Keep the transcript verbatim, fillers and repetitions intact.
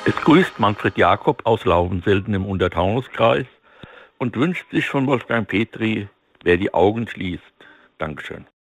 Es grüßt Manfred Jakob aus Laubenselden im Untertaunuskreis und wünscht sich von Wolfgang Petri, wer die Augen schließt. Dankeschön.